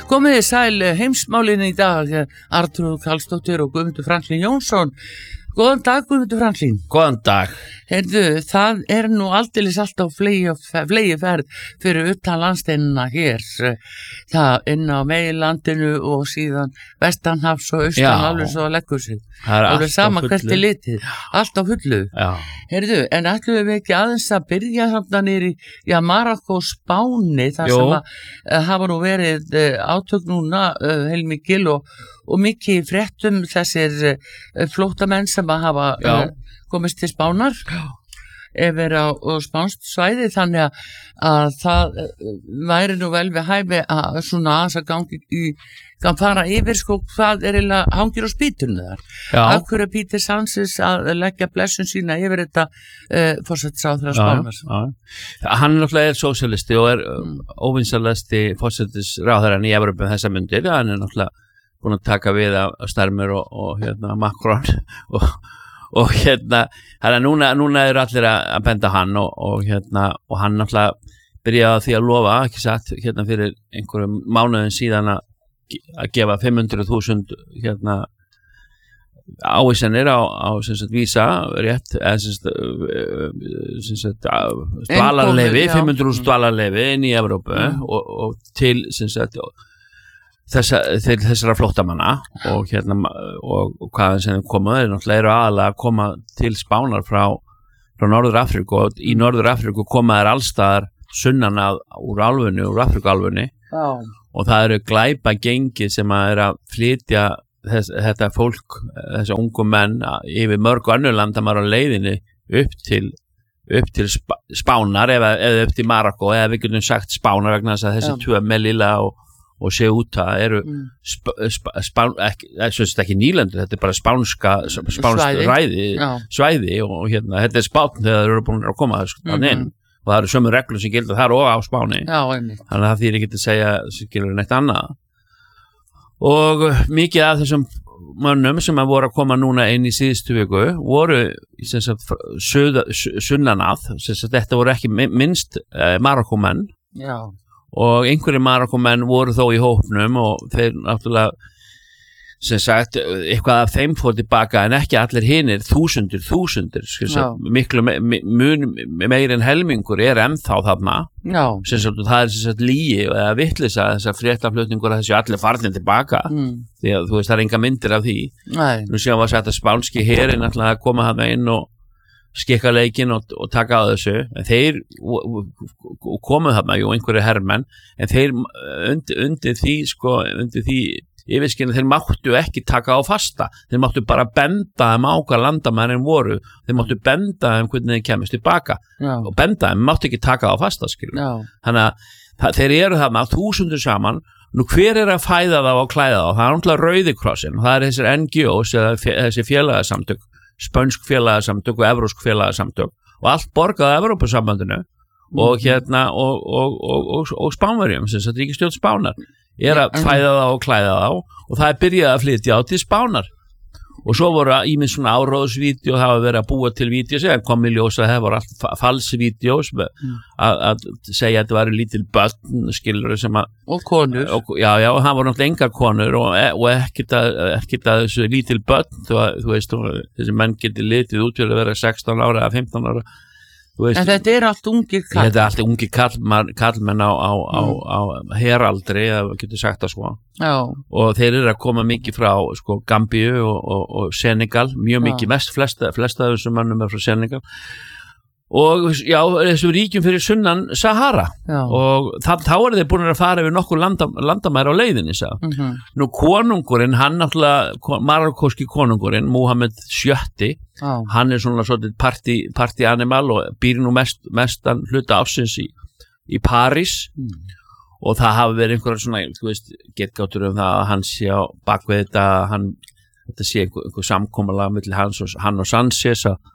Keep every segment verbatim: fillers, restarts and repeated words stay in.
Komið þið sæl heimsmálin í dag, Arnþrúður Karlsdóttir og Guðmundur Franklín Jónsson. Góðan dag, Guðmundur Franklín. Góðan dag. Heyrðu, það er nú aldeilis alltaf flegi ferð fyrir utan landsteinina hér. Það inn á meginlandinu og síðan vestanhafs og austan alveg svo að leggur sig. Það er alveg sama hvert er litið. Allt á fullu. Já. Heyrðu, en ætlum við ekki aðeins að byrja þarna niður í já, Marokkó Spáni, þar Jó. sem að uh, hafa nú verið uh, átök núna uh, heilmikil og, og mikið fréttum þessir uh, flóttamenn sem að hafa uh, komist til Spánar yfir á, á spánst svæði, þannig að, að það uh, væri nú vel við hæfi að svona aðeins að gangi í kann fara yfir sko hvað er eiginlega hangir á spýtunni þar. Af hverju er Peter Sánchez að leggja blessun sína yfir þetta uh, forsætisráðherra Spánar? Já, já. Hann náttúrulega er sósíalisti og er um, óvinsalasti forsætisráðherrann í Evrópu þessa mundir. Hann er náttúrulega búin að taka við af Starmer og, og hérna Macron og, og hérna hann er núna, núna er allir að benda hann og, og hérna og hann náttúrulega byrjaði því að lofa, ekki satt, hérna fyrir einhverjum mánuðin síðan að að gefa fimm hundruð þúsund hérna ávísanir á, á sem sagt vísa rétt eða sem sagt, sem sagt dvalarleyfi, fimm hundruð þúsund dvalarleyfi inn í Evrópu mm. og, og til sem sagt þessa, til þessara flóttamanna og hérna og, og hvaðan sem koma þeir náttúrulega eru aðalega að koma til Spánar frá, frá Norður-Afríku og í Norður-Afríku koma þeir allstaðar sunnan að úr álfunni, úr Afríkuálfunni Já og það eru glæpa gengi sem að er að flytja þess, þetta fólk, þessi ungu menn yfir mörg önnur land að maður á leiðinni upp til, upp til sp Spánar eða, eða upp til Marokkó eða við getum sagt Spánar vegna þess að þessi tvö Melilla og, og Ceuta eru mm. sp sp spán, ekki, ekki nýlendur, þetta er bara spánska spánsk svæði, ræði, svæði og, og hérna, þetta er Spán þegar þeir eru búin að koma þannig mm -hmm. inn og það eru sömu reglur sem gilda þar og á Spáni. Já, einmitt. Þannig að það þýr ekki að segja sem gildur neitt annað. Og mikið af þessum mönnum sem að voru að koma núna inn í síðustu viku voru sem sagt sunnanað, sem sagt þetta voru ekki minnst eh, Marokkómenn. Já. Og einhverjir Marokkómenn voru þó í hópnum og þeir náttúrulega sem sagt, eitthvað af þeim fór tilbaka en ekki allir hinir, þúsundir, þúsundir sagt, miklu me mun meir en helmingur er ennþá þarna sem sagt, það er sem sagt lígi eða vitleysa þessar fréttaflutningur að þessi allir farnir tilbaka mm. því að þú veist, það er enga myndir af því Nei. Nú séum við að sagt að spánski herinn ætlaði að koma þarna inn og skikka leikinn og, og taka á þessu en þeir komuð þarna, jú, einhverju hermenn en þeir undir, undir því sko, undir því yfirskynna þeir máttu ekki taka á fasta þeir máttu bara benda þeim á hvað landamærin voru þeir máttu benda þeim hvernig þeir kemist tilbaka Já. og benda þeim, máttu ekki taka á fasta þannig að þeir eru þarna þúsundur saman, nú hver er að fæða þá og klæða þá, það er náttúrulega Rauði krossin og það er þessir N G Os eða þessi félagasamtök, spönsk félagasamtök og evrósk félagasamtök og allt borgað af Evrópusambandinu mm. og hérna og, og, og, og, og Spánverjum sem sagt ríkisstjórn Spánar er að fæða þá og klæða þá og það er byrjað að flytja á til Spánar og svo voru ímins svona áróðsvídeó það hafa verið að búa til vídeó sem kom í ljós að það voru allt falsvídeós mm. að segja að þetta væri lítil börn skilur sem að og konur og, já já og það voru náttúrulega engar konur og, og ekkert að, ekkert að þessu lítil börn þú, þú veist þessi menn getur litið út til að vera sextán ára eða fimmtán ára Veist, en þetta er allt ungir kall þetta er allt ungir kallmenn kall á, á, á, á heraldri ef við getum sagt það svo já. Og þeir eru að koma mikið frá sko, Gambíu og, og, og Senegal mjög já. Mikið, mest flesta, flesta af þessum mannum er frá Senegal og já, þessum ríkjum fyrir sunnan Sahara já. Og það, þá er þeir búin að fara yfir nokkur landa, landamæri á leiðinni mm -hmm. Nú konungurinn, hann náttúrulega marokkóski konungurinn, Múhameð sjötti ah. hann er svona svolítið party, party animal og býr nú mest, mestan hluta ársins í, í París mm. og það hafa verið einhverja svona, þú veist, getgáttur um það að hann sé á bakvið þetta hann, þetta sé einhver, einhver samkomulag milli hans og, hann og Sánchez að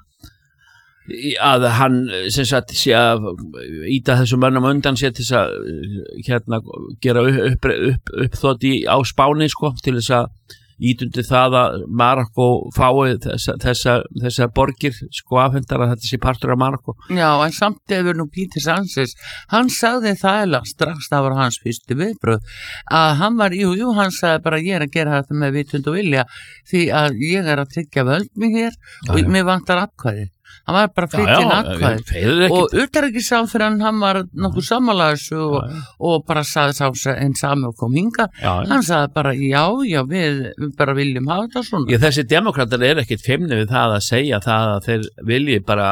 að hann sem sagt sé að íta þessum mönnum undan sér til þess að hérna gera upp, upp, upp, uppþótt í á Spáni sko til þess að ítundi það að Marokko fái þessa, þessa, þessa borgir sko afhendar að þetta sé partur af Marokko. Já, en samt hefur nú Peter Sánchez, hann sagði það eða strax það var hans fyrstu viðbröð að hann var, jú, jú, hann sagði bara ég er að gera þetta með vitund og vilja því að ég er að tryggja völd mig hér já, og já. Mér vantar atkvæði. Hann var bara flyttin atkvæði og utanríkisráðherrann hann var nokkuð sammálaðis og, og bara sagði sá einn sami og kom hinga já, hann sagði bara já, já við, við bara viljum hafa þetta svona. Já, þessi demokratar er ekkit feimni við það að segja það að þeir vilji bara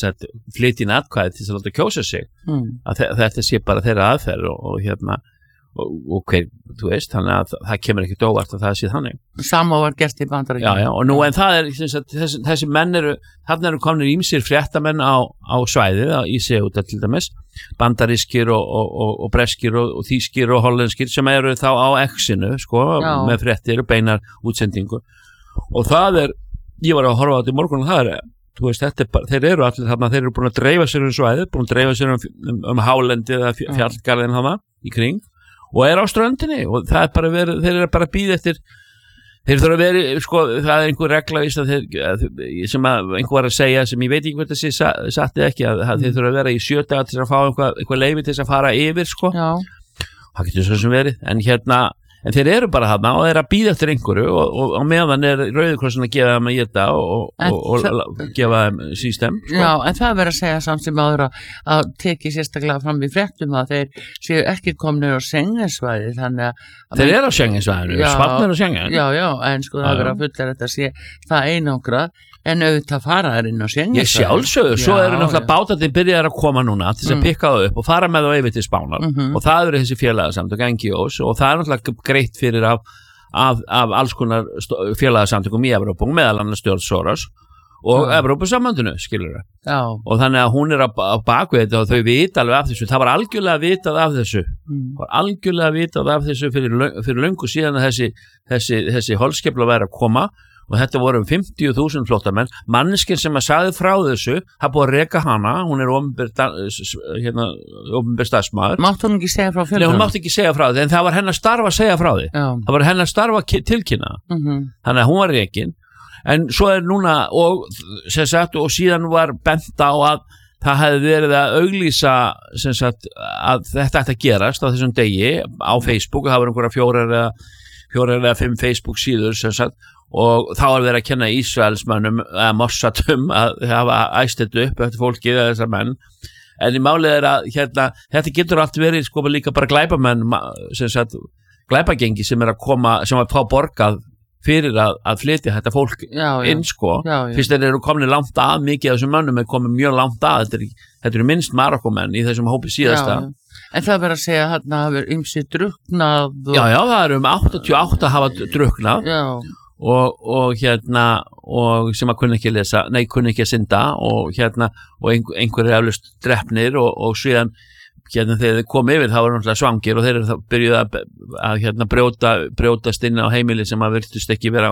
flyttin atkvæði til að láta kjósa sig mm. að þetta sé bara þeirra aðferð og, og hérna og, og hver, þú veist, þannig að það kemur ekkit óvart að það sé þannig. Sama var gert í Bandaríkjunum. Já, já, og nú en það er þessi, þessi menn eru, þarna eru komnir ýmsir fréttamenn á, á svæðið í Ceuta til dæmis, bandarískir og, og, og, og breskir og, og þýskir og hollenskir sem eru þá á X-inu, sko, já. Með fréttir og beinar útsendingu og það er, ég var að horfa á þetta í morgun og það er, þú veist, þetta er bara, þeir eru allir þarna, þeir eru búin að dreifa sér um svæðið, búin að dreifa sér um, um, um hálendið eða fjallgarðin þarna í kring og er á ströndinni og það er bara verið, þeir eru bara að bíða eftir þeir þurfa að vera, sko, það er einhver regla víst að þeir, sem að einhver var að segja sem ég veit ekki hvort það sé satt eða ekki að, að þeir þurfa að vera í sjö daga til að fá einhver, einhver leyfi til að fara yfir, sko já. Það getur svo sem verið, en hérna en þeir eru bara þarna og þeir eru að bíða eftir einhverju og, og, og meðan er Rauði krossinn að gefa þeim að geta og, og, og, og gefa þeim system sko. Já, en það verður að segja samt sem áður að, að teki sérstaklega fram í fréttum að þeir séu ekki komnir á Schengensvæði þannig að þeir eru á Schengensvæðinu, Spánn er á Schengen Já, já, en sko það verður að fulla þetta sé það einangra en auðvitað fara þær inn á Schengensvæði Ég sjálfsögðu, svo eru náttúrulega bátandi byrjaðar að koma núna til þess að pikka það upp og fara með það yfir til Spánar mm -hmm. og það eru þessi félagasamtök N G Os og það er náttúrulega greitt fyrir af, af, af alls konar félagasamtökum í Evrópu meðal annars stjórn Soros og ja. Evrópusambandinu, skilur það og þannig að hún er á, á bakvið þetta og þau vita alveg af þessu, það var algjörlega vitað af þessu mm. var algjörlega vitað af þessu fyrir, fyrir löngu síðan að þessi, þessi, þessi holskepla væri að koma og þetta voru um fimmtíu þúsund flóttamenn manneskinn sem að sagði frá þessu það búið að reka hana, hún er opinber hérna, opinber starfsmaður Mátt hún ekki segja frá fjöldan? Nei, hún mátti ekki segja frá því, en það var hennar starfa að segja frá því Já. Það var hennar starfa að tilkynna mm -hmm. þannig að hún var rekin en svo er núna og, sagt, og síðan var bent á að það hefði verið að auglýsa sagt, að þetta ætti að gerast á þessum degi á Facebook og það var einhverja fjórar eða, fjórar eða fimm Facebook síður sem sagt og þá er verið að kenna Ísraelsmönnum að Mossadum að hafa æst þetta upp eftir fólkið eða þessar menn en í málið er að hérna, þetta getur allt verið sko líka bara glæpamenn sem sagt glæpagengi sem er að koma sem að fá borgað fyrir að, að flytja þetta fólk já, já. inn sko já, já. fyrst þeir eru komin langt að mikið af þessum mönnum er komin mjög langt að þetta, er, þetta eru minnst Marokkomenn í þessum hópi síðasta já, já. En það verður að segja að þarna hafi ymsi drukknað og... Já, já, það eru um áttatíu og átta hafa drukknað Já Og, og hérna og sem að kunna ekki lesa, nei kunna ekki að synda og hérna og einhver, einhver er eflust drefnir og, og síðan hérna þegar þeir komu yfir þá var náttúrulega svangir og þeir eru byrjuð að, að hérna brjóta, brjótast inn á heimili sem að virtust ekki vera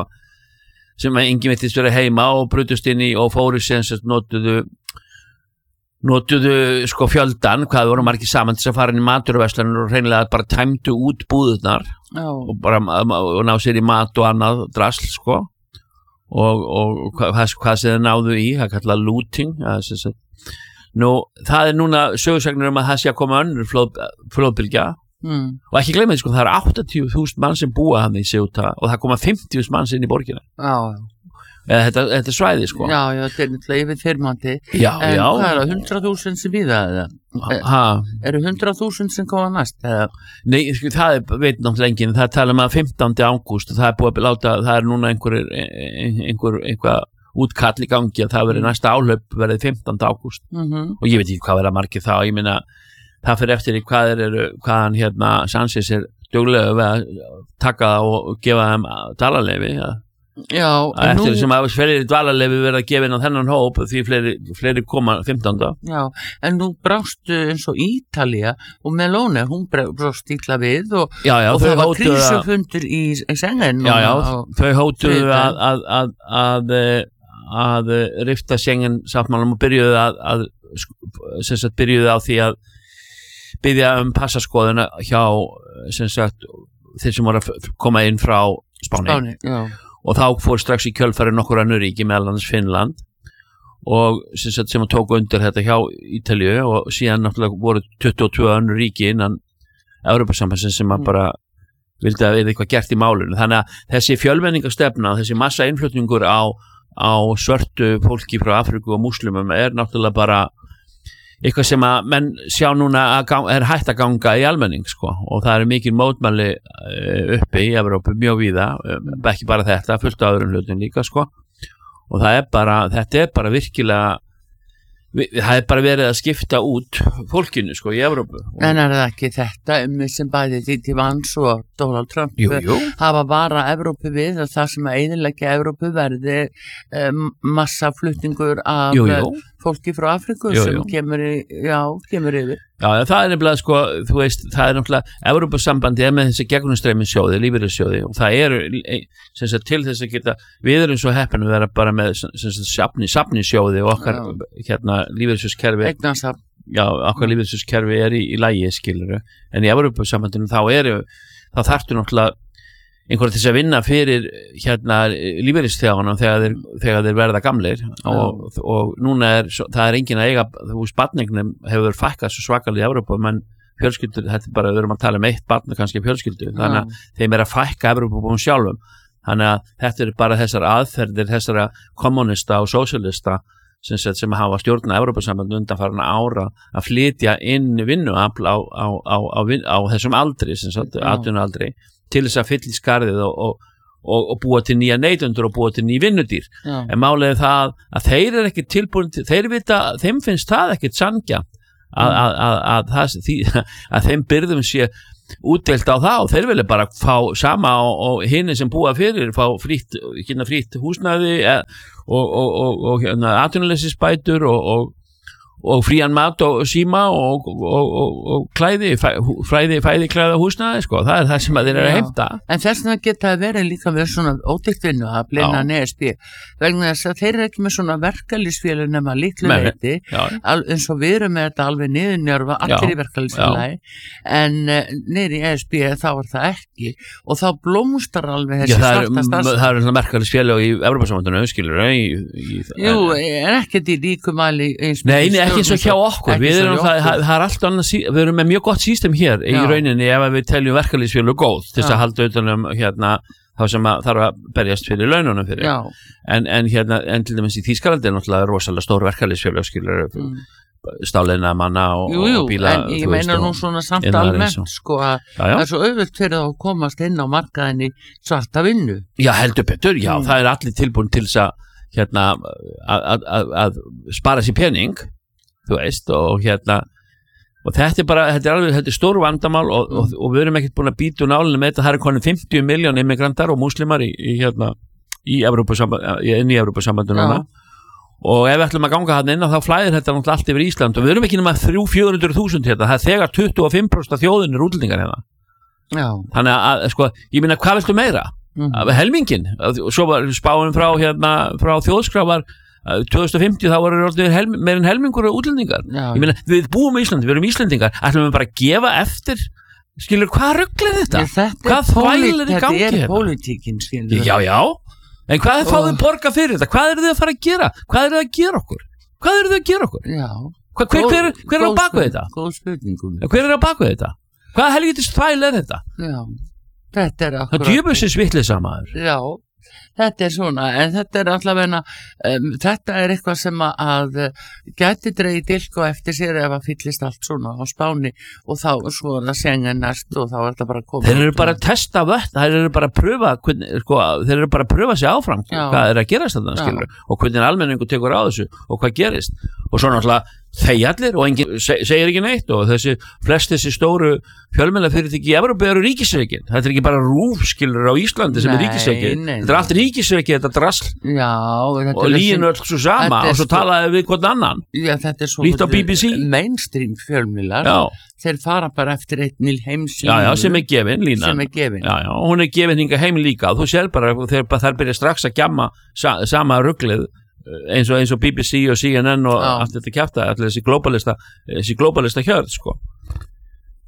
sem að enginn virtist vera heima og brutust inn í og fóru sem notuðu notuðu sko fjöldan hvað voru margir saman til að fara inn í maturverslanir og reynilega bara tæmdu út búðurnar oh. og bara og ná sér í mat og annað drasl sko og, og hvað, hvað sem þið náðu í það kallað looting það, nú, það er núna sögursagnir um að það sé að koma önnur flóð, flóðbylgja mm. og ekki glemja sko það er áttatíu þúsund mann sem búa hann í Ceuta og það koma fimmtíu þúsund mann inn í borgina já oh. eða þetta, þetta svæði sko Já, já, þetta er náttúrulega yfir þyrmandi Já, en já En hvað er það, hundrað þúsund sem býða eða? Ha? Eru hundrað þúsund sem koma næst eða? Nei, sko, það er, veit náttúrulega enginn það tala um að fimmtánda ágúst og það er búið að láta, það er núna einhver einhver, einhver útkall í gangi að það verið næsta álöp verið fimmtánda ágúst mm -hmm. og ég veit ekki hvað verið að margir þá, ég meina það fyrir eftir í hvað er, er hvaðan hérna Sánchez er duglega við að taka það og gefa þeim talarleyfi ja. Já, eftir nú, sem að fleiri dvalarleyfi verið að gefa inn á þennan hóp því fleiri, fleiri koma fimmtánda Já, en nú brástu eins og Ítalía og Meloni, hún brást ítla við og, já, já, og það var krísufundur í Schengen Já, já, þau hótuðu að að, að, að, að rifta Schengen sáttmálanum og byrjuðu að, að sem sagt byrjuðu á því að byggja um passaskoðuna hjá sem sagt þeir sem voru að koma inn frá Spáni, Spáni og þá fór strax í kjölfari nokkur önnur ríki meðal annars Finnland og sem, sem að tóku undir þetta hjá Ítalíu og síðan náttúrulega voru tuttugu og tvö önnur ríki innan Evrópusambandsins sem að bara vildi að við eitthvað gert í málinu, þannig að þessi fjölmenningastefna, þessi massa innflutningur á, á svörtu fólki frá Afríku og múslimum er náttúrulega bara eitthvað sem að menn sjá núna að gang, er hægt að ganga í almenning sko, og það er mikil mótmæli uppi í Evrópu mjög víða, ekki bara þetta, fullt af öðrum hlutum líka sko, og það er bara, þetta er bara virkilega, það er bara verið að skipta út fólkinu sko í Evrópu. En er það ekki þetta um sem bæði Didi Vance og Donald Trump jú, jú. hafa bara Evrópu við og það sem að eyðileggja Evrópu verði um, massaflutningur af jú, jú. fólki frá Afríku jú, sem jú. kemur í, já, kemur yfir. Já, það er nefnilega sko, þú veist, það er náttúrulega, Evrópusambandi er með þessi gegnumstreymissjóði, lífeyrissjóði og það eru, sem sagt, til þess að geta, við erum svo heppin að vera bara með, sem sagt, safni, safnisjóði og okkar, já. hérna, lífeyrissjóðskerfi, Eignasafn. Já, okkar lífeyrissjóðskerfi er í, í lagi, skilur, en í Evrópusambandinu þá eru, þá þarftu náttúrulega einhverja þess að vinna fyrir hérna lífeyrisþeganum þegar þeir, þegar þeir verða gamlir og, og núna er, það er engin að eiga, þú veist, barnignum hefur fækkað svo svakalega í Evrópu, menn fjölskyldur, þetta er bara, við erum að tala um eitt barn kannski fjölskyldu, þannig að þeim er að fækka Evrópubúum sjálfum, þannig að þetta er bara þessar aðferðir, þessara kommunista og sósíalista sem, sem hafa stjórna Evrópusamband undanfarna ára að flytja inn vinnuafl á, á, á, á, á, á þessum aldri, sem sagt, atvinnualdri til þess að fylla í skarðið og, og, og, og búa til nýja neytendur og búa til ný vinnudýr. Já. En málið er það að þeir eru ekki tilbúin til, þeir vita, þeim finnst það ekkit sanngjarnt að, mm. að, að, að, að, því, að þeim byrðum sé útdeilt á það og þeir vilja bara fá sama og, og hinni sem búa fyrir fá frýtt, hérna frýtt húsnæði og, og, og, og hérna atvinnuleysisbætur og, og og frían mat og síma og, og, og, og klæði, fræði, fæði, klæða húsnaði, sko, það er það sem að þeir eru að heimta. En þess vegna geta að vera líka með svona ódýrt vinnu að blina E S B, vegna þess að þeir eru ekki með svona verkalýsfélög nema litlu leyti, eins og við erum með þetta alveg niðurnjörfa, allir í verkalýsfélagi, en uh, niður í E S B þá er það ekki, og þá blómstar alveg þessi svarta starfs. Það eru svona verkalýsfélög í Evrópusambandinu, skilur, í, í, Jú, en ekkert í ríkumæli eins og Nei, nei, ekki eins og hjá okkur, við erum, það, það, það er allt annað, við erum með mjög gott system hér í Já. rauninni ef við teljum verkalýsfélög góð til þess að halda utanum hérna þá sem að þarf að berjast fyrir laununum fyrir en, en hérna, en til dæmis í Þýskalandi er náttúrulega rosalega stór verkalýsfélög skilur mm. stáleina manna og, jú, jú, og bíla en ég meina nú svona samt almennt sko að það er svo auðvelt fyrir að komast inn á markaðinni svarta vinnu. Já, heldur betur, já, mm. það er allir tilbúin til þess að hérna að spara sér pening þú veist, og hérna og þetta er bara, þetta er alveg, þetta er stór vandamál og, og, og við erum ekkert búin að býta úr nálinu með þetta, það er konið fimmtíu miljón immigrantar og múslimar í, í hérna í Evrópusamband, inn í Evrópusambandunum og ef við ætlum að ganga hann inn þá flæðir þetta náttúrulega allt yfir Ísland og við erum ekki nema þrjú til fjögur hundruð þúsund hérna, það er þegar tuttugu og fimm prósent af þjóðin er útlendingar hérna. Já. Þannig að, sko, ég meina, hvað viltu meira? Mm. Helmingin, svo var spáin frá hérna, frá þjóðskrafar tvö þúsund og fimmtíu þá voru helm, meir en helmingur og útlendingar. Já. Ég meina, við búum í Íslandi, við erum Íslendingar, ætlum við bara að gefa eftir, skilur, hvað ruglir þetta? þetta hvað þvælir í gangi þetta? Þetta er pólitíkin, skilur. Já, já, en hvað er fáið borga fyrir þetta? Hvað eru þið að fara að gera? Hvað eru þið að gera okkur? Hvað eru þið að gera okkur? Já. Hva, hver, hver, hver er á bakvið þetta? Góð spurningum. Hver er á bakvið þetta? Hvað helvítis þvæl er þetta? Já, þetta er akkurat. Það djöfusins vitleysa maður. Já. Þetta er svona, en þetta er allavega um, þetta er eitthvað sem að, að gæti dreigið dilk og eftir sér ef að fyllist allt svona á Spáni og þá svo er það Schengen næst og þá er það bara að koma. Þeir eru bara að testa vött, þeir eru bara að pröfa hvernig, sko, þeir eru bara að pröfa sig áfram Já. Hvað er að gerast þarna, skilur, og hvernig almenningu tekur á þessu og hvað gerist og svo náttúrulega þeir allir og enginn segir ekki neitt og þessi flest þessi stóru fjölmiðlafyrirtæki í Evrópu eru ríkisrekin, þetta er ekki bara RÚV skilur á Íslandi sem nei, er ríkisrekin þetta er allt ríkisrekin, þetta drasl Já, þetta og líinu öll svo sama og svo talaði við hvern annan Já, þetta er svo líkt á B B C mainstream fjölmiðlar Já. Þeir fara bara eftir einn heimsínu Já, já, sem er gefin, línan sem er gefin Já, já, og hún er gefin hinga heim líka og þú sér bara, þeir, þær byrja strax að gjamma sa, sama ruglið eins og, eins og B B C og C N N og Já. Allt þetta kjafta, allir þessi globalista þessi globalista hjörð, sko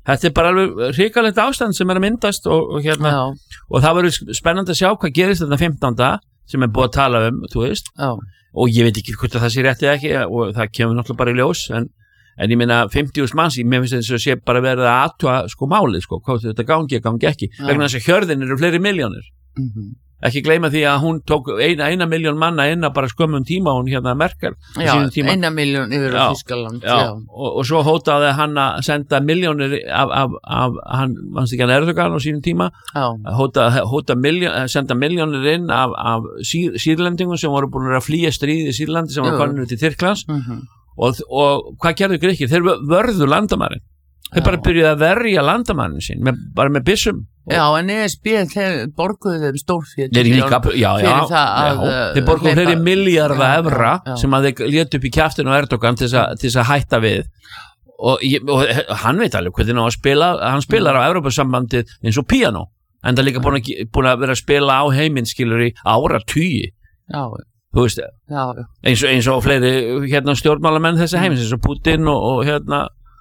þetta er bara alveg hrikalegt ástand sem er að myndast og, og hérna Já. og það verður spennandi að sjá hvað gerist þetta fimmtánda sem er búið að tala um, þú veist Já. og ég veit ekki hvort það sé rétt eða ekki og það kemur náttúrulega bara í ljós en, en ég meina fimmtíu þúsund manns, ég finnst þess að sé bara verið að athuga sko málið sko, hvað þetta gangi, gangi ekki Já. vegna þess að hjörðin eru fleiri milljónir mm-hmm. ekki gleyma því að hún tók eina, eina miljón manna inn að bara skömmum tíma hún hérna Merkel já, eina miljón yfir á Þýskaland og, og svo hótaði hann að senda miljónir af, af, af hann, mannst ekki hann Erdogan á sínum tíma hóta, hóta miljón, senda miljónir inn af, af sír, sírlendingum sem voru búin að flýja stríði í Sýrlandi sem voru konur til Tyrklands mm-hmm. og, og hvað gerðu Grikkir? Þeir vörðu landamærin þeir bara byrjuði að verja landamannin sín með, bara með byssum Já, en E S B þeir borguðu þeim stórfér Já, já, já þeir borguðu fleiri milljarða evra sem að þeir létu upp í kjaftinu á Erdogan til þess að hætta við og, og hann veit alveg hvernig hann spila hann spilar á Evrópusambandið eins og píanó en það er líka búin að, búin að vera að spila á heiminn skilur í áratugi Já, þú veist já, já. Eins, og, eins og fleiri hérna, stjórnmálamenn þessi heimins eins og Putin og, og hérna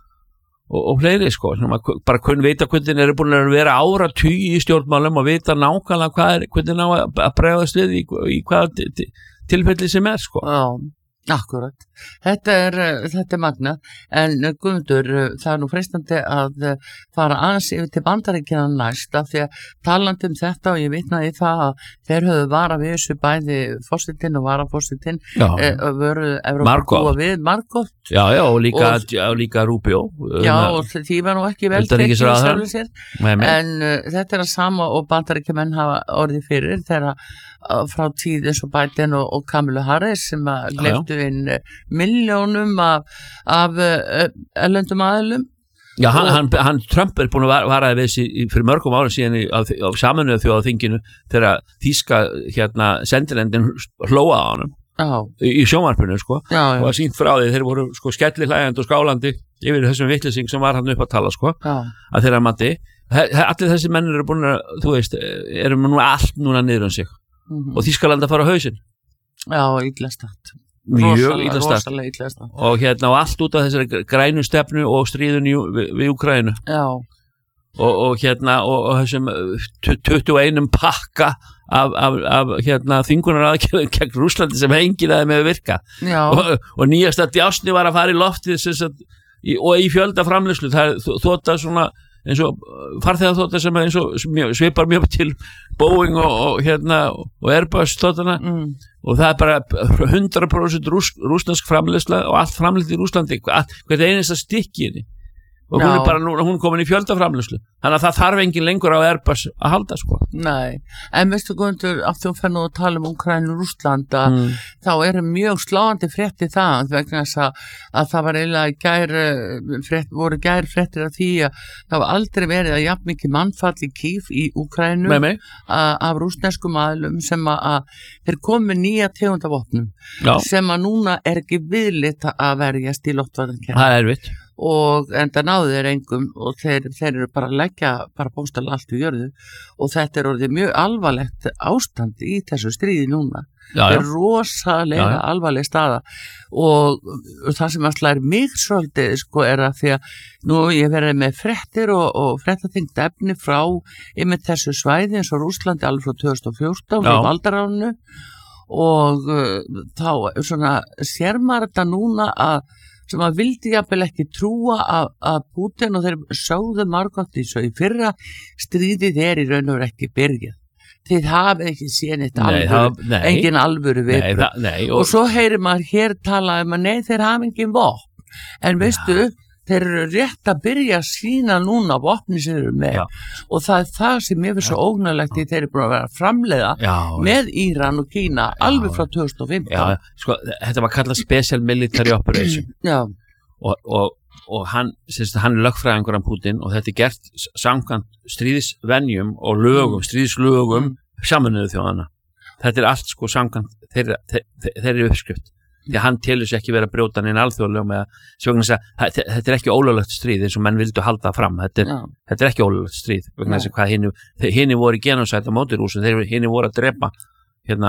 og, og fleiri sko, bara kunn vita hvernig eru búin að vera áratugi í stjórnmálum og vita nákvæmlega hvað er hvernig ná að bregðast við í, í hvaða tilfelli sem er sko Já, akkurat þetta er, þetta er magna en Guðmundur, það er nú freistandi að fara aðeins yfir til Bandaríkjanna næst af því að talandi um þetta og ég vitnaði það að þeir höfðu vara við þessu bæði fórsetinn og varaforsetinn e, vöru Evrópa búa við Margot Já, já, og líka, og, og líka Rubio Já, og því var nú ekki vel tekið sjálfur sér en uh, þetta er að sama og Bandaríkjamenn hafa orðið fyrir þegar frá tíð eins og Biden og, og Kamala Harris sem að gleyptu inn milljónum af, af uh, erlendum aðilum Já, hann, hann, hann Trump er búin að varaði við þessi fyrir mörgum árum síðan í, á, á Sameinuðu þjóðaþinginu þegar þýska hérna sendirendin hlóa á honum Já. í, í sjónvarpinu sko já, já. og að sínt frá því þeir voru sko skelli hlægjandi og skálandi yfir þessum vitleysing sem var hann upp að tala sko já. að þeirra mati allir þessi menn eru búin að, þú veist, eru nú allt núna niður um sig mm-hmm. og Þýskaland að fara á hausinn Já, illa statt mjög illa statt og hérna og allt út af þessari grænu stefnu og stríðun við, við Úkraínu Já og, og hérna og, og þessum tuttugu og einum pakka af, af, af hérna þvingunaraðgerðum gegn Rússlandi sem enginn aðeim hefur virkað og, og nýjasta djásni var að fara í loftið sagt, í, og í fjölda framleiðslu það er þóta svona eins og farþegaþóta sem eins og svipar mjög til Boeing og, og hérna og Airbus þótana mm. og það er bara hundrað prósent rús, rússnesk framleiðsla og allt framleitt í Rússlandi hvert einasta stykki í og hún er bara nú, hún er komin í fjöldaframleiðslu þannig að það þarf engin lengur á Airbus að halda sko. Nei, en veistu Guðmundur af því að fennu að tala um Úkraínu og Rússlanda mm. þá eru mjög sláandi fréttir það vegna þess að, að það var eiginlega gær frétt, voru gær fréttir af því að það var aldrei verið að jafn mikið mannfall í Kív í Úkraínu af rússneskum aðlum sem að, að þeir komi nýja tegundavopnum sem að núna er ekki viðlit að verjast í loftvarðarkerfi. Það er erfitt og enda náðu þeir engum og þeir, þeir eru bara að leggja bara bóstala allt í jörðu og þetta er orðið mjög alvarlegt ástand í þessu stríði núna já, þetta er rosalega já, alvarleg staða og, og það sem alltaf er mig svolítið sko er að því að nú ég verið með fréttir og, og fréttaþengt efni frá yfir þessu svæði eins og Rússlandi alveg frá tvö þúsund og fjórtán frá valdaránu og uh, þá svona sér maður þetta núna að sem að vildi jafnvel ekki trúa að, að Putin og þeir sögðu margótt í svo í fyrra stríðið er í raun og ekki byrjað. Þeir hafa ekki séð neitt alvöru, nei, engin alvöru viðbrögð. Og, og svo heyrir maður hér tala um að nei þeir hafa engin vopn. En veistu, ja. Þeir eru rétt að byrja að sína núna vopni sem þeir eru með. Já. Og það er það sem ég finnst svo ógnarlegt í þeir eru búin að vera að framleiða já, með Íran og Kína já, alveg frá tvö þúsund og fimmtán. Já, sko, þetta var kallað Special Military Operation. Já. Og, og, og hann, sérst, hann er lögfræðingur af Putin og þetta er gert samkvæmt stríðisvenjum og lögum, mm. stríðislögum Sameinuðu þjóðanna. Þetta er allt sko samkvæmt þeirra, þeirra, þeirra uppskrift. Því að hann telur sér ekki vera að brjóta neina alþjóðlegum eða svegna þess að þetta er ekki ólöglegt stríð eins og menn vildu halda fram þetta er, þetta er ekki ólöglegt stríð vegna þess að hvað hini, hini voru í genocide á móti Rússa þeir hini voru að drepa hérna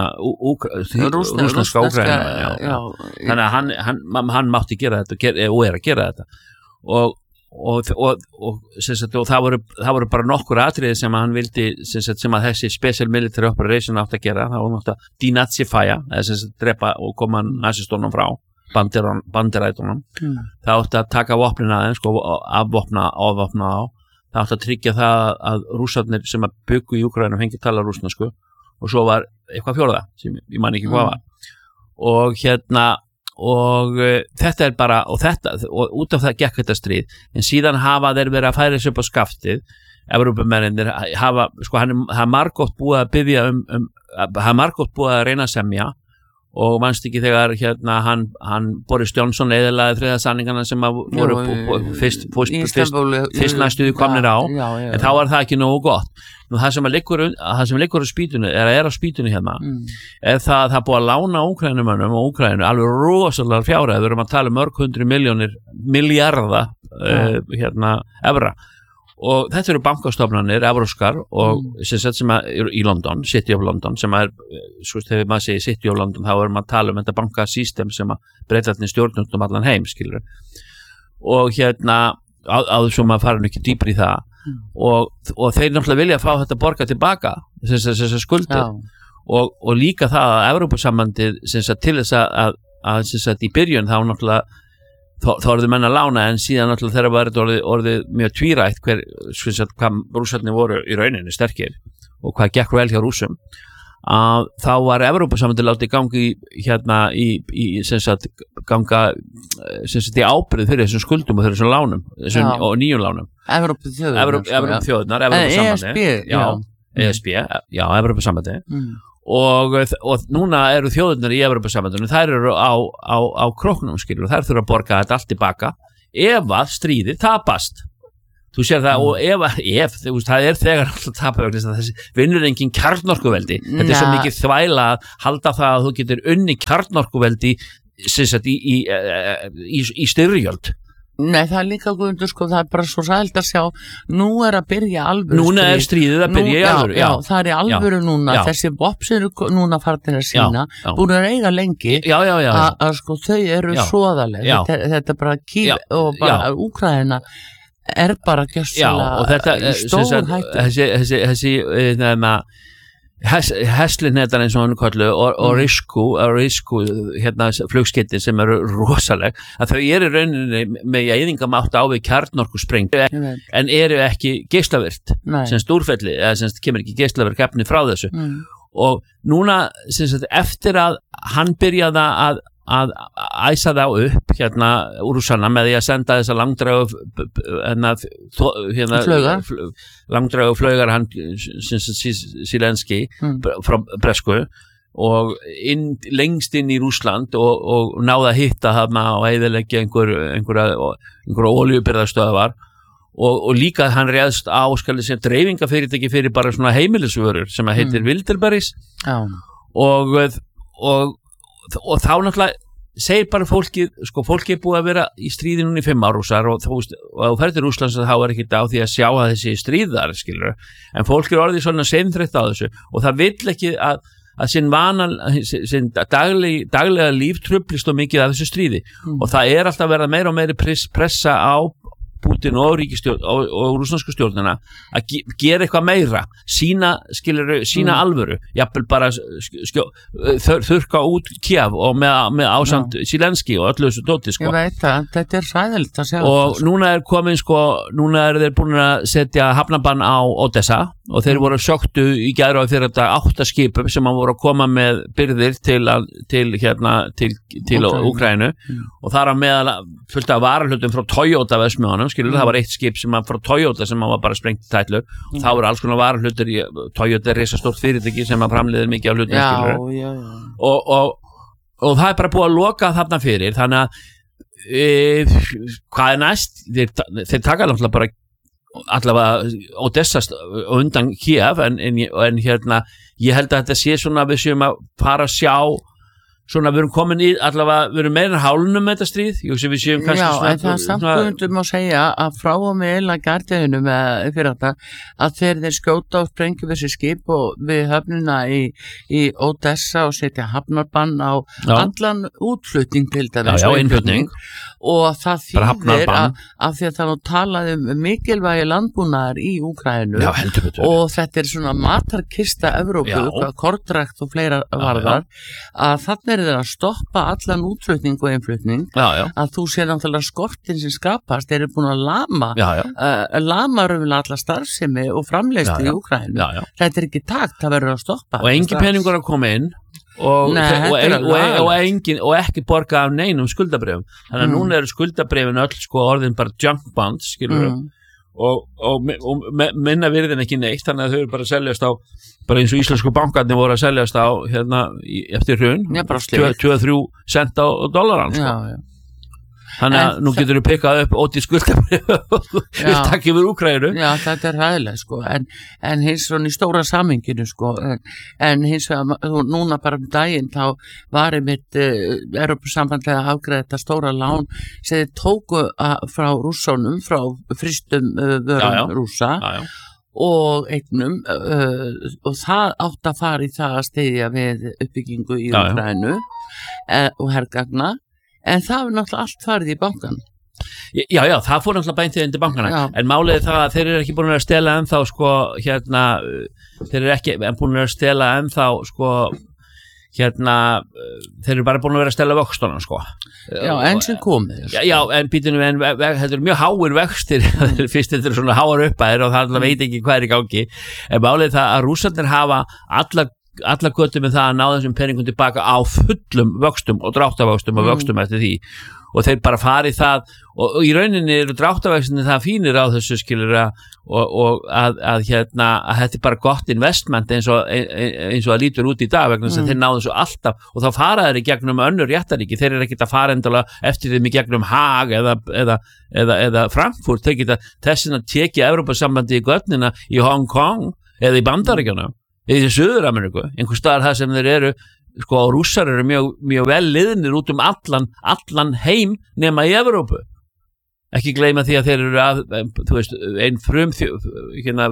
rússneska Úkraínu þannig að hann, hann, hann mátti gera þetta og, ger, og er að gera þetta og, og, og, og, sagt, og það, voru, það voru bara nokkur atriði sem að hann vildi sagt, sem að þessi special military operation átt að gera, það var nátt að denazifæja eða sem sagt drepa og koma nazistónum frá bandirætunum mm. það átt að taka vopnin aðeins sko, afvopna, afvopna á það átt að tryggja það að rússarnir sem að byggu í Úkraínu fengi tala rússnesku og svo var eitthvað fjórða sem ég man ekki hvað var mm. og hérna og uh, þetta er bara og þetta, og út af það gekk þetta stríð en síðan hafa þeir verið að færa sig upp á skaftið Evrópumennir hafa, sko hann er margótt búið að biðja um, um hann er margótt búið að reyna að semja og manst ekki þegar hérna hann, hann Boris Johnson eðalaði þriðasamningana sem að voru Jú, fyrst, fyrst, fyrst, fyrst næstuði komnir á já, já, já, en þá var það ekki nógu gott nú það sem að liggur, það sem liggur á spýtunni er að er á spýtunni hérna mm. er það að það búið að lána Úkrænumönnum og Úkrænu alveg rosalega fjárhæð við erum að tala um mörg hundru miljónir miljarda uh, hérna evra og þetta eru bankastofnanir evróskar og mm. sem, sem að, í London, City of London sem er, svo þegar maður segir City of London þá er maður að tala um þetta bankasystem sem að breytatni stjórnum allan heim skilur og hérna áður sem maður fara ekki dýpri í það mm. og, og þeir náttúrulega vilja fá þetta borga tilbaka þessar skuldir ja. og, og líka það að Evrópusambandið til þess að, að, að, að í byrjun þá náttúrulega Þó, þá eru þið menn að lána en síðan náttúrulega þegar var þetta orðið, orðið mjög tvírætt hver, sagt, hvað rússarnir voru í rauninni sterkir og hvað gekk vel hjá rússum að þá var Evrópusambandið látið gangi hérna í, í sem sagt, ganga sem sagt, í ábyrgð fyrir þessum skuldum og fyrir þessum lánum þessum, og nýjum lánum Evróputþjóðunar Evrópusambandið já, E S B, já, Evrópusambandið mm. Og, og núna eru þjóðurnar í Evrópusambandinu þær eru á, á, á króknum skilur og þær þurfa að borga þetta allt tilbaka ef að stríðið tapast þú sér það mm. og ef, ef þú veist, það er þegar alltaf tapast þessi vinnur engin kjarnorkuveldi ja. Þetta er svo mikið þvæla að halda það að þú getur unni kjarnorkuveldi sagt, í, í, í, í, í styrjöld Nei, það er líka guðundur, sko, það er bara svo sælt að sjá, nú er að byrja alvöru Núna stríð. er stríðið að byrja nú, í alvöru, já. Já, það er í alvöru já, núna, já. Þessi vopn sem eru núna farnir að sína, búin að eiga lengi, að sko þau eru svoðaleg, þetta, þetta er bara kýf og bara Úkraína er bara gjössalega í stór hættu. Þessi, þessi, þessi, þessi, Heslin þetta eins og hann kallu og, og risku, risku hérna flugskeytin sem eru rosaleg að þau eru rauninni með eyðingamátt á við kjarnorkusprengt en eru ekki geislavirkt sem stúrfelli, eða sem kemur ekki geislavirk efni frá þessu mm. og núna sem sagt eftir að hann byrjaði að að æsa þá upp hérna úr Rússanna með því að senda þessa langdrægu hérna, hérna flaugar langdrægu flaugar hann Silenski mm. frá Bresku og inn, lengst inn í Rússland og, og náða að hitta þarna og eyðileggja einhver, einhverja einhverja olíubirgðastöðvar og, og líka hann réðst á skali sem dreifingafyrirtæki fyrir bara svona heimilisvörur sem að heitir mm. Wilderberries Já. og og og þá náttúrulega segir bara fólki sko fólki er búið að vera í stríðinu í fimm ár rússar og þú veist og þú ferð til Rússlands þá er ekkert á því að sjá að þessi stríðar skilur en fólki er orðið svona seinþreytt á þessu og það vill ekki að að sinn vana sinn dagleg, daglega líf trublist og mikið af þessu stríði mm. og það er alltaf verið meira og meiri press, pressa á Putin og ríkistjórn og, og rússnesku stjórnina að ge gera eitthvað meira sína, skilur, sína mm. alvöru jafnvel bara skjó, þur, þurka út Kiev og með, með ásand Silenski og öllu þessu dóti sko. Ég veit að þetta er sæðilt að sjá og þetta, núna er komin sko núna er þeir búin að setja hafnabann á Odessa og þeir voru sjóktu í gæru á fyrir þetta átta skipum sem að voru að koma með byrðir til, til hérna til, til Úkraínu mm. og þar að meðal fullt af varahlutum frá Toyota vesmiðunum skilur, mm. það var eitt skip sem var frá Toyota sem var bara sprengt í tætlur mm. og það voru alls konar varahlutur í Toyota er risastórt fyrirtæki sem að framleiðir mikið af hlutum skilur já, já. Og, og, og það er bara búið að loka þarna fyrir þannig að e, hvað er næst þeir, þeir taka náttúrulega bara allavega Odessa undan Kiev en, en, en hérna ég held að þetta sé svona við séum að fara að sjá svona við erum komin í allavega við erum meira hálunum með þetta stríð ég sé við séum kannski Já, svona, en það er samt um að segja að frá og með eila gardiðinu með fyrir þetta að þeir þeir skjóta og sprengja þessi skip og við höfnina í, í Odessa og setja hafnarbann á Já. Allan útflutning til þetta Já, já, innflutning og það þýðir að, að því að það nú talaði um mikilvægi landbúnaðar í Úkraínu og þetta er svona matarkista Evrópu, kornrækt og fleira varðar, já, já. Að þannig er það að stoppa allan útflutning og innflutning, já, já. Að þú sér náttúrulega skortin sem skapast, þeir eru búin að lama já, já. Uh, lama raunverulega alla starfsemi og framleiðslu í Úkraínu, þetta er ekki takt, það verður að stoppa og engin peningur að koma inn og, Nei, og, og, og, og, engin, og ekki borga af neinum skuldabrifum þannig að mm. núna eru skuldabrifin öll sko orðin bara junk bonds skilur mm. og, og, og minna virðin ekki neitt þannig að þau eru bara að seljast á bara eins og íslensku bankarnir voru að seljast á hérna eftir hrun tvö til þrjú cent á dollaran sko. Já, já. Þannig að nú getur við pikkað upp óti skuldabrif við takkið við Úkraínu. Já, þetta er hæðilega sko, en, en hins svona í stóra saminginu sko, en, en hins vegar núna bara um daginn þá var einmitt uh, Evrópusambandlega að afgreiða þetta stóra lán sem þið tóku að, frá rússónum, frá frystum uh, vörum já, já. Rússa já, já. Og eignum uh, og það átt að fara í það að styðja við uppbyggingu í Úkraínu uh, og hergagna. En það er náttúrulega allt farið í bankan. Já, já, það fór náttúrulega bæntið inn til bankana. Já. En málið er það að þeir eru ekki búin að stela ennþá, sko, hérna, þeir eru ekki búin að stela ennþá, sko, hérna, þeir eru bara búin að vera að stela vöxtunum, sko. Já, enn sem komið. Já, já, en býtunum, en þetta eru mjög háir vöxtir, fyrst þetta eru svona háar uppæðir og það alltaf veit ekki hvað er í gangi. En málið er það að rússarnir hafa alla allar götu með það að ná þessum peningum tilbaka á fullum vöxtum og dráttavöxtum og vöxtum mm. eftir því og þeir bara fari það og, og í rauninni eru dráttavöxtinni það fínir á þessu skilur að, og, og að, að hérna að þetta er bara gott investment eins og, eins og að lítur út í dag vegna þess mm. að þeir náðu þessu alltaf og þá fara þeir í gegnum önnur réttaríki, þeir eru ekkert að fara endalega eftir þeim í gegnum Haag eða, eða, eða, eða Frankfurt, þeir geta þessin að tekja Evrópusambandi í götnina í Hong Kong eða í Bandaríkjunum eða í Suður-Ameríku, einhver staðar það sem þeir eru, sko, rússar eru mjög, mjög vel liðnir út um allan, allan heim nema í Evrópu. Ekki gleyma því að þeir eru að, þú veist, einn frum, hérna,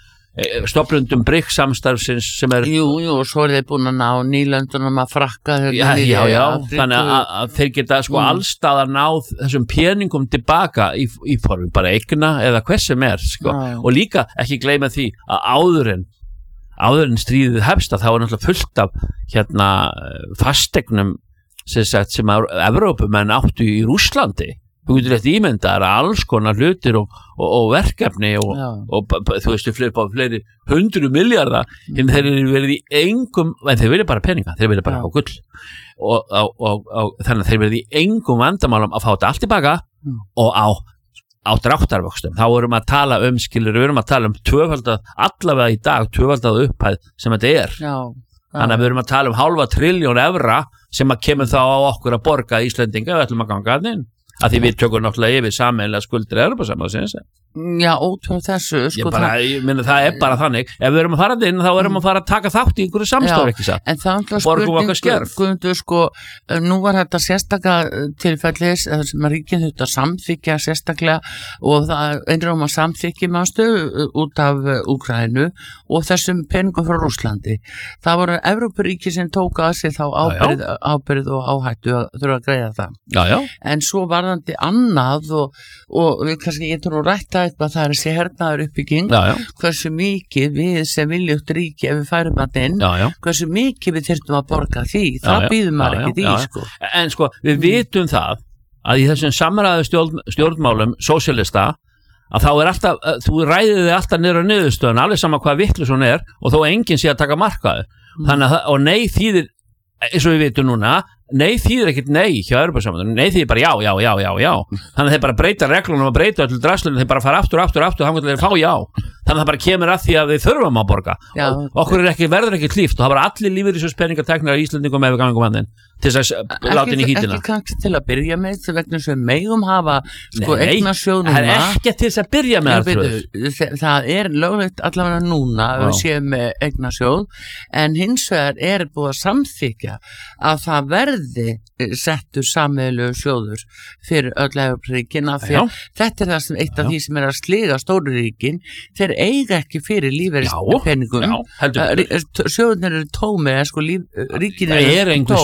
stofnundum BRICS samstarfsins sem er... Jú, jú, og svo er þeir búin að ná nýlöndunum að frakka þeir. Já, já, já, þannig að, að þeir geta, sko, mm. allstaðar náð þessum peningum tilbaka í, í formi bara eigna eða hvers sem er, sko. Já, já. Og líka ekki gleyma því að áðurinn áður en stríðið hefst að þá er náttúrulega fullt af hérna fasteignum sem, sagt, sem að Evrópumenn áttu í Rússlandi þú getur eftir ímyndar að alls konar hlutir og, og, og verkefni og, og, og þú veistu fleiri, fleiri hundru milljarða en þeir eru verið í engum en þeir vilja bara peninga, þeir vilja bara á gull og, og, og þannig að þeir verið í engum vandamálum að fá þetta allt tilbaka mm. og á á dráttarvöxtum, þá erum að tala um skilur, við erum að tala um tvöfaldað allavega í dag, tvöfaldað upphæð sem þetta er, já, já. Þannig að við erum að tala um hálfa trilljón evra sem að kemur þá á okkur að borga Íslendinga við ætlum að ganga að inn, að því við tökum náttúrulega yfir sameiginlega skuldir Evrópusambandsins. Já, út frá þessu sko, bara, það, ég minna það er bara þannig ef við erum að fara inn þá erum við að fara að taka þátt í einhverju samstarfi ekki satt en það er spurning Guðmundur, sko, nú var þetta sérstaklega tilfellis sem að ríkin þetta samþykja sérstaklega og það einrum að samþykja mástu út af Úkraínu og þessum peningum frá Rússlandi það voru Evrópuríki sem tók að sig þá ábyrð, já, já. ábyrð og áhættu að þurfa að greiða það já, já. En svo varðandi annað og, og við kannski getum nú rætta eitthvað það er þessi hernaður uppbygging já, já. Hversu mikið við sem viljugt ríki ef við færum að inn já, já. Hversu mikið við þyrftum að borga því það býðum maður ekki því sko. En sko við mm. vitum það að í þessum samræðu stjórn, stjórnmálum sósíalista að þá er alltaf þú ræðið þið alltaf niður á niðurstöðun alveg sama hvað vitlaus hún er og þó enginn sé að taka markaði mm. þannig að og nei þýðir eins og við vitum núna nei þýðir ekkert nei hjá Evrópusambandinu, nei þýðir bara já, já, já, já, já þannig að þeir bara breyta reglunum og breyta öllu drastlunum, þeir bara fara aftur, aftur, aftur þannig að þeir fá já, þannig að það bara kemur að því að þeir þurfum að borga já, og okkur er ekki, verður ekki klíft og það bara allir lífeyrissjóðspeningar teknir af Íslendingum ef við gangum að þeim til þess að láta inn í hítina ekki kannski til að byrja með þess vegna sem megum hafa sko eignasjóð núna það er ekki til þess að byrja með það það er löglegt allavega núna að við séum með eignasjóð en hins vegar er búið að samþykja að það verði settur sameiginlegu sjóður fyrir öll Evrópuríkin af því að þetta er það sem eitt af já. Því sem er að sliga stóru ríkin þeir eiga ekki fyrir lífeyrispenningum sjóðunir eru tómir sko líf, ríkin það er einhver sjóðir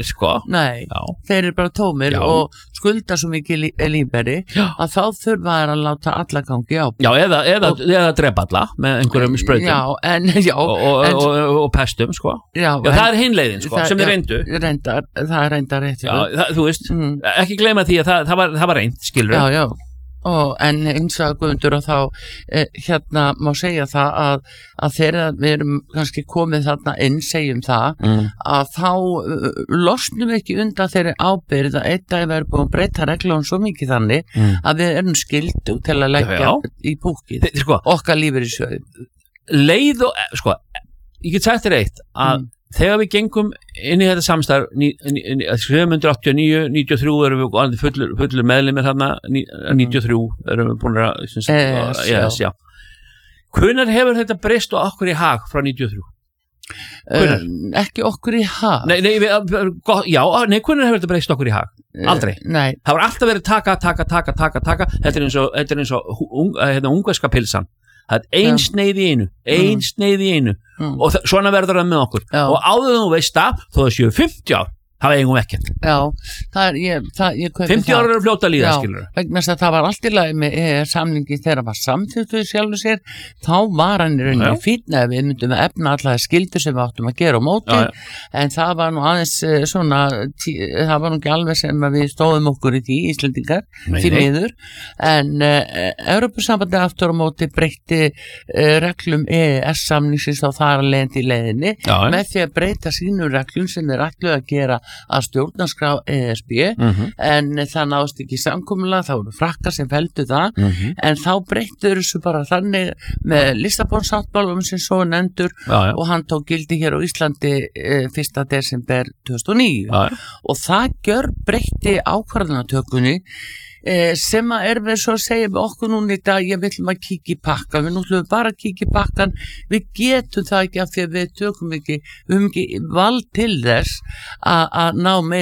sko. Nei, Já. þeir eru bara tómir Já. og skulda svo mikið lí, lífberi að þá þurfa þær að láta alla gangi á. Já, eða, eða, og, eða drepa alla með einhverjum sprautum. Já, en, já. Og, og, en, og, og, og pestum, sko. Já, já, það er hinleiðin, sko, það, sem er já, reyndu. Reyndar, það er reyndar rétt. Já, það, þú veist, mm. ekki gleyma því að það, það, var, það var reynd, skilur. Já, já. Og, en eins og Guðmundur og þá eh, hérna má segja það að, að þegar við erum kannski komið þarna inn, segjum það mm. að þá uh, losnum við ekki undan þeirri ábyrgð að einn dag við erum búin að breyta reglum svo mikið þannig mm. að við erum skildu til að leggja já, já. í búkið Þe, sko, okkar lífur í sjöðu leið og, sko, ég get sagt þér eitt að mm. þegar við gengum inn í þetta samstarf sjö áttatíu og níu, níutíu og þrjú erum við fullur, fullur meðlimir þarna níutíu og þrjú erum við búin að yes, yes, já. Hvenær hefur þetta breyst og okkur í hag frá níutíu og þrjú? Uh, ekki okkur í hag nei, nei, við, gott, já, nei, hvenær hefur þetta breyst okkur í hag? Aldrei, uh, það var alltaf verið taka, taka, taka, taka, taka. Þetta er eins og, þetta er eins og un, hérna, ungverska pilsan það er ein sneið í einu ein mm. sneið í einu mm. og svona verður það með okkur já. Og áður þú veist það þó það séu fimmtíu ár það var eigum ekkert já, það er, ég, það, ég fimmtíu ár eru fljóta að líða, skilur vegna þess að það var allt í lagi með e e samningi þegar það var samþykkt við sjálfur sér þá var hann í rauninni fínn að við myndum að efna allar skildur sem við áttum að gera á móti já, já. En það var nú aðeins svona tí, það var nú ekki alveg sem að við stóðum okkur í því Íslendingar því miður en uh, Evrópusambandi aftur á móti breytti uh, reglum E E S samningsins þá þar að leiðandi í leiðinni já, með því að breyta sínum reglum sem er allir að gera að stjórnarskrá E S B mm-hmm. en það náðist ekki samkomulag þá voru frakkar sem feldu það mm-hmm. en þá breyttur þessu bara þannig með Lissabonsáttmálum sem svo nefndur já, já. Og hann tók gildi hér á Íslandi eh, fyrsta desember tvö þúsund og níu já, já. Og það gjör breytti ákvarðanatökunni Eh, sem að er við svo að segja með okkur núna í dag, ég viljum að kíkja í pakkan við nútlum bara að kíkja í pakkan við getum það ekki af því að við tökum ekki við höfum ekki vald til þess að ná meira